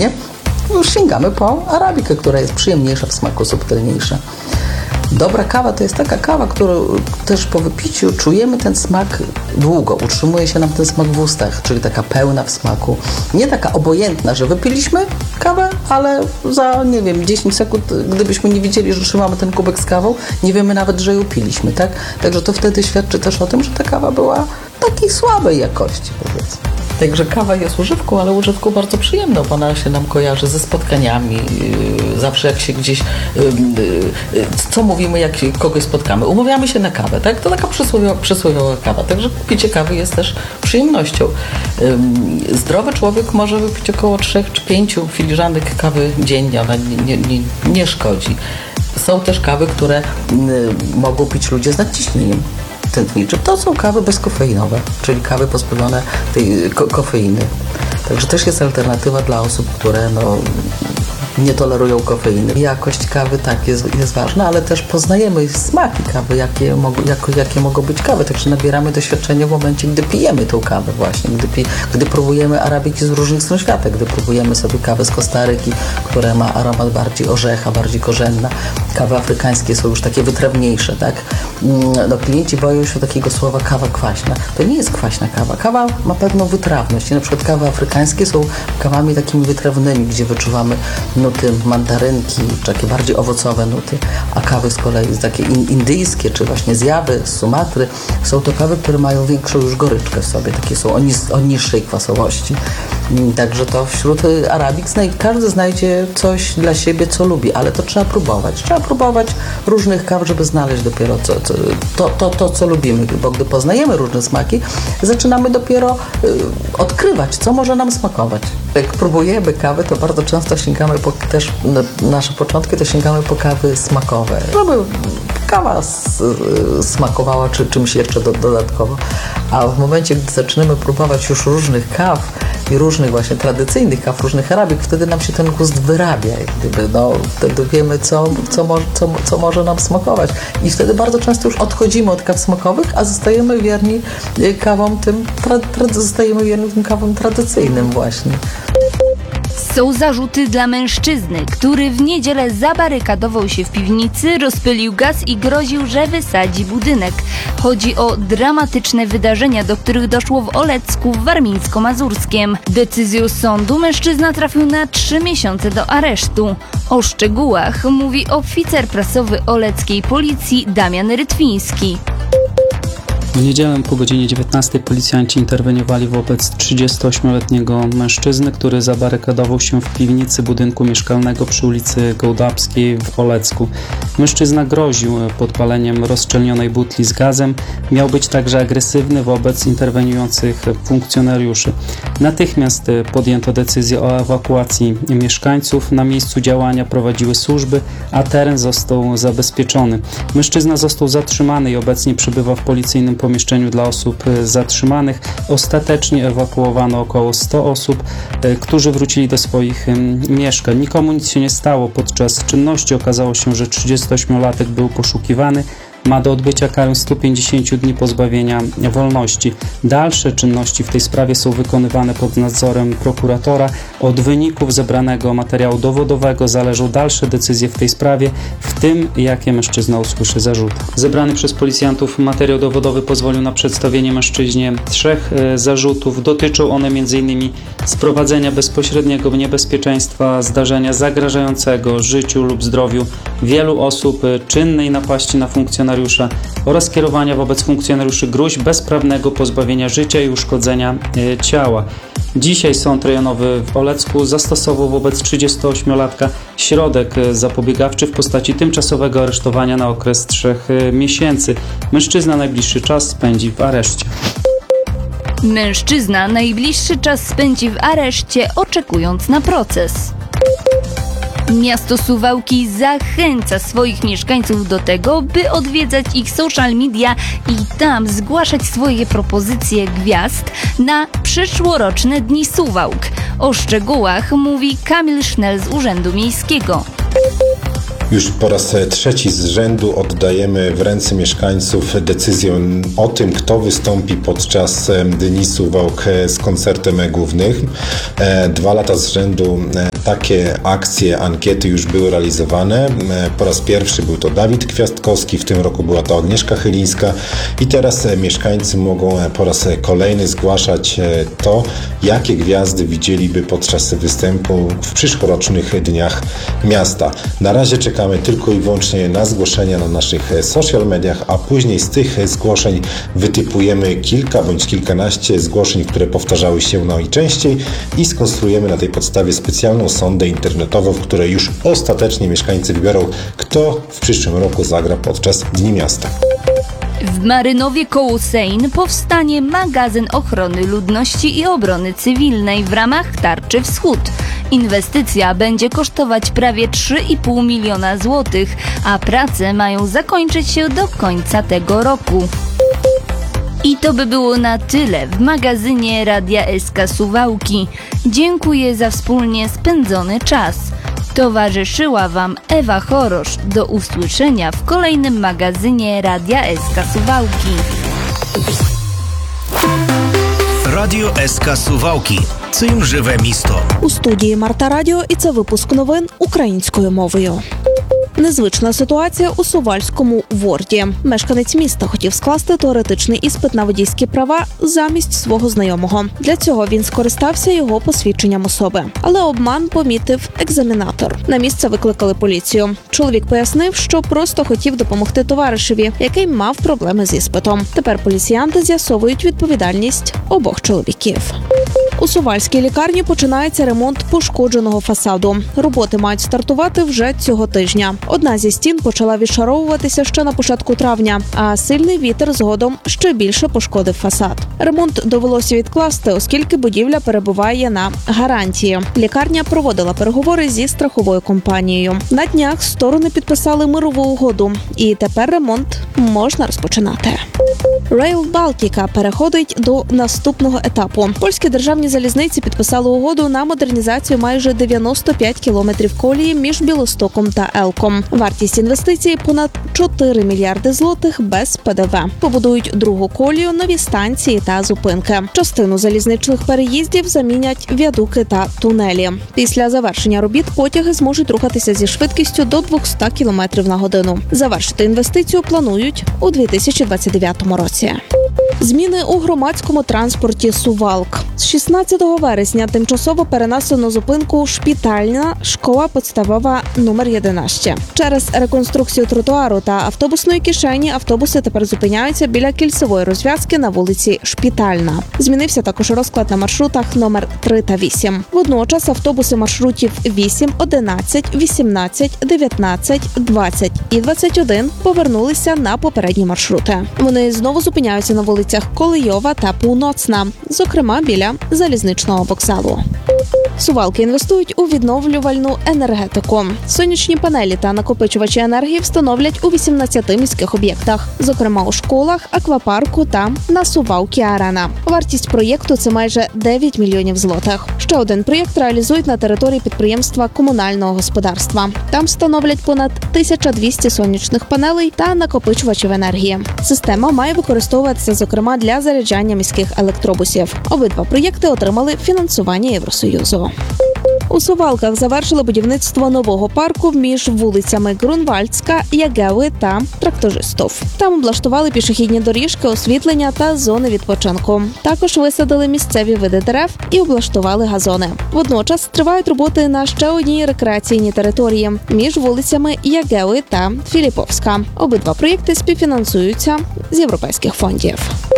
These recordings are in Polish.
nie? Już sięgamy po arabikę, która jest przyjemniejsza w smaku, subtelniejsza. Dobra kawa to jest taka kawa, którą też po wypiciu czujemy ten smak długo, utrzymuje się nam ten smak w ustach, czyli taka pełna w smaku. Nie taka obojętna, że wypiliśmy kawę, ale za, 10 sekund, gdybyśmy nie wiedzieli, że trzymamy ten kubek z kawą, nie wiemy nawet, że ją piliśmy, tak? Także to wtedy świadczy też o tym, że ta kawa była takiej słabej jakości, powiedzmy. Także kawa jest używką, ale używką bardzo przyjemną, bo ona się nam kojarzy ze spotkaniami. Zawsze jak się gdzieś, co mówimy, jak kogoś spotkamy? Umawiamy się na kawę, tak? To taka przysłowiowa kawa. Także picie kawy jest też przyjemnością. Zdrowy człowiek może wypić około 3 czy 5 filiżanek kawy dziennie. Ona nie szkodzi. Są też kawy, które mogą pić ludzie z nadciśnieniem tętniczym. To są kawy bezkofeinowe, czyli kawy pozbawione tej kofeiny. Także też jest alternatywa dla osób, które nie tolerują kofeiny. Jakość kawy tak jest ważna, ale też poznajemy smaki kawy, jakie mogą być kawy. Także nabieramy doświadczenia w momencie, gdy pijemy tą kawę właśnie, gdy próbujemy arabiki z różnych stron świata, gdy próbujemy sobie kawę z Kostaryki, która ma aromat bardziej orzecha, bardziej korzenna. Kawy afrykańskie są już takie wytrawniejsze, tak? Klienci boją się takiego słowa kawa kwaśna. To nie jest kwaśna kawa. Kawa ma pewną wytrawność. Na przykład kawy afrykańskie są kawami takimi wytrawnymi, gdzie wyczuwamy nuty mandarynki, czy takie bardziej owocowe nuty, a kawy z kolei takie indyjskie, czy właśnie z Jawy, z Sumatry, są to kawy, które mają większą już goryczkę w sobie, takie są o niższej kwasowości. Także to wśród arabik każdy znajdzie coś dla siebie, co lubi, ale to trzeba próbować. Trzeba próbować różnych kaw, żeby znaleźć dopiero to, co lubimy, bo gdy poznajemy różne smaki, zaczynamy dopiero odkrywać, co może nam smakować. Jak próbujemy kawy, to bardzo często sięgamy też nasze początki, to sięgamy po kawy smakowe, żeby kawa smakowała czymś jeszcze dodatkowo. A w momencie, gdy zaczynamy próbować już różnych kaw i różnych właśnie tradycyjnych kaw, różnych arabik, wtedy nam się ten gust wyrabia. Wtedy wiemy, co może nam smakować. I wtedy bardzo często już odchodzimy od kaw smakowych, a zostajemy wierni kawom tym kawom tradycyjnym właśnie. Są zarzuty dla mężczyzny, który w niedzielę zabarykadował się w piwnicy, rozpylił gaz i groził, że wysadzi budynek. Chodzi o dramatyczne wydarzenia, do których doszło w Olecku w Warmińsko-Mazurskiem. Decyzją sądu mężczyzna trafił na 3 miesiące do aresztu. O szczegółach mówi oficer prasowy oleckiej policji Damian Rytwiński. W niedzielę po godzinie 19 policjanci interweniowali wobec 38-letniego mężczyzny, który zabarykadował się w piwnicy budynku mieszkalnego przy ulicy Gołdapskiej w Olecku. Mężczyzna groził podpaleniem rozszczelnionej butli z gazem. Miał być także agresywny wobec interweniujących funkcjonariuszy. Natychmiast podjęto decyzję o ewakuacji mieszkańców. Na miejscu działania prowadziły służby, a teren został zabezpieczony. Mężczyzna został zatrzymany i obecnie przebywa w policyjnym pomieszczeniu dla osób zatrzymanych. Ostatecznie ewakuowano około 100 osób, którzy wrócili do swoich mieszkań. Nikomu nic się nie stało. Podczas czynności okazało się, że 38-latek był poszukiwany. Ma do odbycia karę 150 dni pozbawienia wolności. Dalsze czynności w tej sprawie są wykonywane pod nadzorem prokuratora. Od wyników zebranego materiału dowodowego zależą dalsze decyzje w tej sprawie, w tym jakie mężczyzna usłyszy zarzuty. Zebrany przez policjantów materiał dowodowy pozwolił na przedstawienie mężczyźnie 3 zarzutów. Dotyczą one m.in. sprowadzenia bezpośredniego niebezpieczeństwa zdarzenia zagrażającego życiu lub zdrowiu wielu osób, czynnej napaści na funkcjonariusza oraz kierowania wobec funkcjonariuszy gróźb bezprawnego pozbawienia życia i uszkodzenia ciała. Dzisiaj Sąd Rejonowy w Olecku zastosował wobec 38-latka środek zapobiegawczy w postaci tymczasowego aresztowania na okres 3 miesięcy. Mężczyzna najbliższy czas spędzi w areszcie. Mężczyzna najbliższy czas spędzi w areszcie, oczekując na proces. Miasto Suwałki zachęca swoich mieszkańców do tego, by odwiedzać ich social media i tam zgłaszać swoje propozycje gwiazd na przyszłoroczne Dni Suwałk. O szczegółach mówi Kamil Sznel z Urzędu Miejskiego. Już po raz trzeci z rzędu oddajemy w ręce mieszkańców decyzję o tym, kto wystąpi podczas Dni Suwałk z koncertem głównym. 2 lata z rzędu takie akcje, ankiety już były realizowane. Po raz pierwszy był to Dawid Kwiatkowski, w tym roku była to Agnieszka Chylińska i teraz mieszkańcy mogą po raz kolejny zgłaszać to, jakie gwiazdy widzieliby podczas występu w przyszłorocznych Dniach Miasta. Na razie czekamy tylko i wyłącznie na zgłoszenia na naszych social mediach, a później z tych zgłoszeń wytypujemy kilka bądź kilkanaście zgłoszeń, które powtarzały się najczęściej i skonstruujemy na tej podstawie specjalną sondę internetową, w której już ostatecznie mieszkańcy wybiorą, kto w przyszłym roku zagra podczas Dni Miasta. W Marynowie koło Sejn powstanie magazyn ochrony ludności i obrony cywilnej w ramach Tarczy Wschód. Inwestycja będzie kosztować prawie 3,5 miliona złotych, a prace mają zakończyć się do końca tego roku. I to by było na tyle w magazynie Radia SK Suwałki. Dziękuję za wspólnie spędzony czas. Towarzyszyła Wam Ewa Chorosz. Do usłyszenia w kolejnym magazynie Radia SK Suwałki. Радіо СК Сувалки. Цим живе місто. У студії Марта Радіо, і це випуск новин українською мовою. Незвична ситуація у Сувальському Ворді. Мешканець міста хотів скласти теоретичний іспит на водійські права замість свого знайомого. Для цього він скористався його посвідченням особи. Але обман помітив екзаменатор. На місце викликали поліцію. Чоловік пояснив, що просто хотів допомогти товаришеві, який мав проблеми з іспитом. Тепер поліціянти з'ясовують відповідальність обох чоловіків. У Сувальській лікарні починається ремонт пошкодженого фасаду. Роботи мають стартувати вже цього тижня. Одна зі стін почала відшаровуватися ще на початку травня, а сильний вітер згодом ще більше пошкодив фасад. Ремонт довелося відкласти, оскільки будівля перебуває на гарантії. Лікарня проводила переговори зі страховою компанією. На днях сторони підписали мирову угоду, і тепер ремонт можна розпочинати. Rail Baltica переходить до наступного етапу. Польські державні залізниці підписали угоду на модернізацію майже 95 кілометрів колії між Білостоком та Елком. Вартість інвестицій – понад 4 мільярди злотих без ПДВ. Побудують другу колію, нові станції та зупинки. Частину залізничних переїздів замінять віадуки та тунелі. Після завершення робіт потяги зможуть рухатися зі швидкістю до 200 км на годину. Завершити інвестицію планують у 2029 році. Зміни у громадському транспорті Сувалк. З 16 вересня тимчасово перенесено зупинку «Шпітальна» школа підставова номер 11. Через реконструкцію тротуару та автобусної кишені автобуси тепер зупиняються біля кільцевої розв'язки на вулиці Шпітальна. Змінився також розклад на маршрутах номер 3 та 8. Водночас автобуси маршрутів 8, 11, 18, 19, 20 і 21 повернулися на попередні маршрути. Вони знову зупиняються на вулицях Колийова та Півночна, зокрема біля залізничного вокзалу. Сувалки інвестують у відновлювальну енергетику. Сонячні панелі та накопичувачі енергії встановлять у 18 міських об'єктах, зокрема у школах, аквапарку та на Сувалки-Арена. Вартість проєкту – це майже 9 мільйонів злотих. Ще один проєкт реалізують на території підприємства комунального господарства. Там встановлять понад 1200 сонячних панелей та накопичувачів енергії. Система має використовуватися, зокрема, для заряджання міських електробусів. Обидва проєкти отримали фінансування Євросоюзу. У Сувалках завершили будівництво нового парку між вулицями Грунвальдська, Ягеви та Трактористов. Там облаштували пішохідні доріжки, освітлення та зони відпочинку. Також висадили місцеві види дерев і облаштували газони. Водночас тривають роботи на ще одній рекреаційній території між вулицями Ягеви та Філіповська. Обидва проєкти співфінансуються з європейських фондів.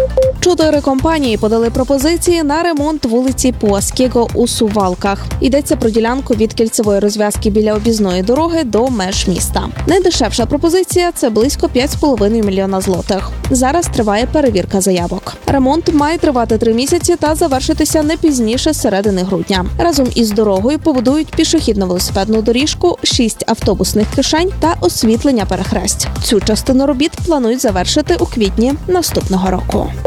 4 компанії подали пропозиції на ремонт вулиці Пуаскіго у Сувалках. Йдеться про ділянку від кільцевої розв'язки біля об'їзної дороги до меж міста. Найдешевша пропозиція – це близько 5,5 мільйона злотих. Зараз триває перевірка заявок. Ремонт має тривати 3 місяці та завершитися не пізніше середини грудня. Разом із дорогою побудують пішохідно-велосипедну доріжку, 6 автобусних кишень та освітлення перехресть. Цю частину робіт планують завершити у квітні наступного року.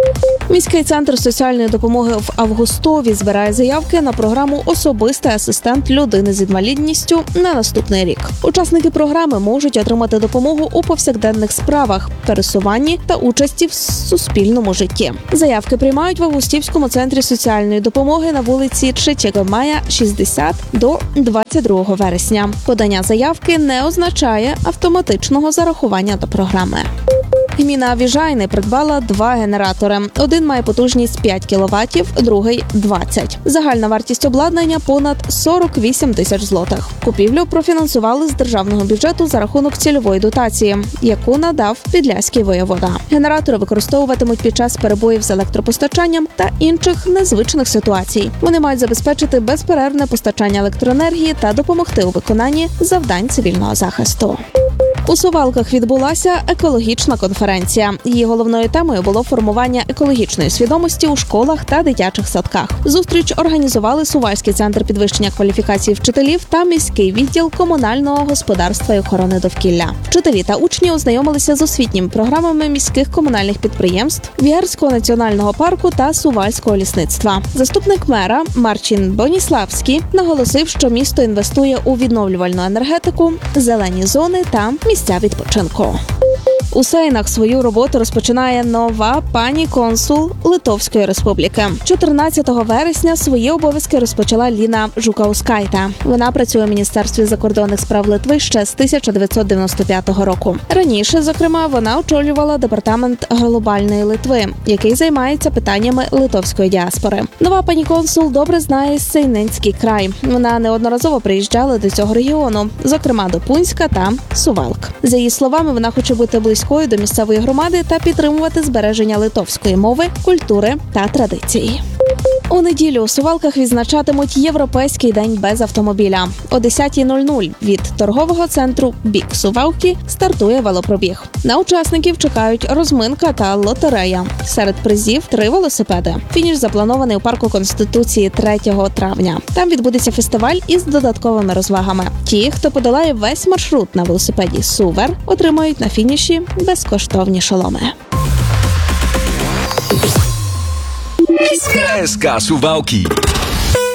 Міський центр соціальної допомоги в Августові збирає заявки на програму «Особистий асистент людини з інвалідністю» на наступний рік. Учасники програми можуть отримати допомогу у повсякденних справах, пересуванні та участі в суспільному житті. Заявки приймають в Августівському центрі соціальної допомоги на вулиці 3 Мая, 60 до 22 вересня. Подання заявки не означає автоматичного зарахування до програми. Гміна Віжайни придбала 2 генератори. Один має потужність 5 кВт, другий – 20. Загальна вартість обладнання – понад 48 тисяч злотих. Купівлю профінансували з державного бюджету за рахунок цільової дотації, яку надав Підляський воєвода. Генератори використовуватимуть під час перебоїв з електропостачанням та інших незвичних ситуацій. Вони мають забезпечити безперервне постачання електроенергії та допомогти у виконанні завдань цивільного захисту. У Сувалках відбулася екологічна конференція. Її головною темою було формування екологічної свідомості у школах та дитячих садках. Зустріч організували Сувальський центр підвищення кваліфікації вчителів та міський відділ комунального господарства і охорони довкілля. Вчителі та учні ознайомилися з освітніми програмами міських комунальних підприємств, Вігарського національного парку та Сувальського лісництва. Заступник мера Марчин Боніславський наголосив, що місто інвестує у відновлювальну енергетику, зелені зони та місця відпочинку. У Сейнах свою роботу розпочинає нова пані консул Литовської Республіки. 14 вересня свої обов'язки розпочала Ліна Жукаускайте. Вона працює у Міністерстві закордонних справ Литви ще з 1995 року. Раніше, зокрема, вона очолювала департамент глобальної Литви, який займається питаннями литовської діаспори. Нова пані консул добре знає Сейнинський край. Вона неодноразово приїжджала до цього регіону, зокрема до Пунська та Сувалк. За її словами, вона хоче бути близькою до місцевої громади та підтримувати збереження литовської мови, культури та традицій. У неділю у Сувалках відзначатимуть Європейський день без автомобіля. О 10:00 від торгового центру «Бік Сувалки» стартує велопробіг. На учасників чекають розминка та лотерея. Серед призів 3 велосипеди. Фініш запланований у парку Конституції 3 травня. Там відбудеться фестиваль із додатковими розвагами. Ті, хто подолає весь маршрут на велосипеді «Сувер», отримають на фініші безкоштовні шоломи. SK Suwałki.